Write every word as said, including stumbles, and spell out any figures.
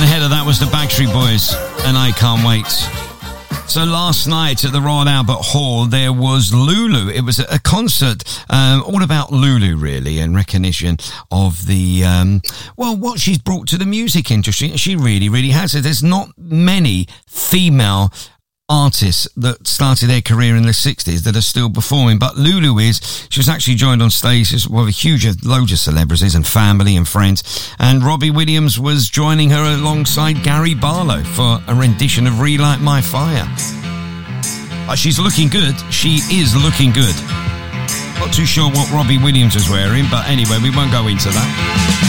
And ahead of that was the Backstreet Boys, and I Can't Wait. So last night at the Royal Albert Hall, there was Lulu. It was a concert um, all about Lulu, really, in recognition of the, um, well, what she's brought to the music industry. She really, really has it. There's not many female artists that started their career in the sixties that are still performing, but Lulu is. She was actually joined on stage with a huge loads of celebrities and family and friends, and Robbie Williams was joining her alongside Gary Barlow for a rendition of Relight My Fire. But she's looking good. She is looking good. Not too sure what Robbie Williams was wearing, but anyway, we won't go into that.